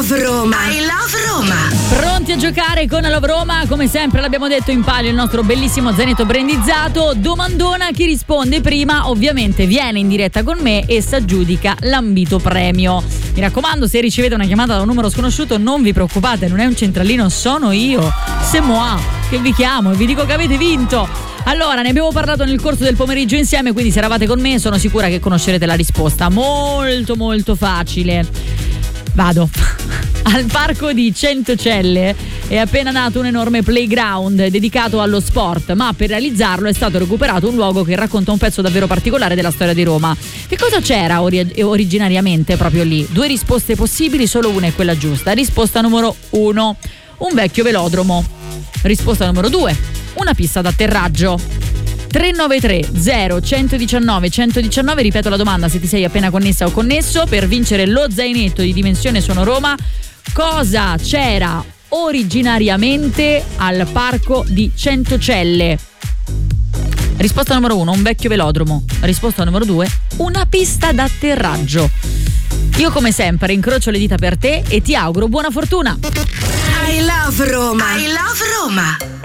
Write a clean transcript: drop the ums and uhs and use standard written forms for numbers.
love Roma. I love Roma. Pronti a giocare con I Love Roma? Come sempre l'abbiamo detto, in palio il nostro bellissimo zainetto brandizzato. Domandona, chi risponde prima ovviamente viene in diretta con me e si aggiudica l'ambito premio. Mi raccomando, se ricevete una chiamata da un numero sconosciuto non vi preoccupate, non è un centralino, sono io, c'est moi, che vi chiamo e vi dico che avete vinto. Allora, ne abbiamo parlato nel corso del pomeriggio insieme, quindi se eravate con me sono sicura che conoscerete la risposta. Molto molto facile. Vado. Al parco di Centocelle è appena nato un enorme playground dedicato allo sport, ma per realizzarlo è stato recuperato un luogo che racconta un pezzo davvero particolare della storia di Roma. Che cosa c'era originariamente proprio lì? 2 risposte possibili, solo una è quella giusta. Risposta numero 1, un vecchio velodromo. Risposta numero 2, una pista d'atterraggio. 393 0119 119, ripeto la domanda se ti sei appena connessa o connesso, per vincere lo zainetto di Dimensione Sono Roma. Cosa c'era originariamente al parco di Centocelle? Risposta numero 1, un vecchio velodromo. Risposta numero 2, una pista d'atterraggio. Io come sempre incrocio le dita per te e ti auguro buona fortuna. I love Roma. I love Roma.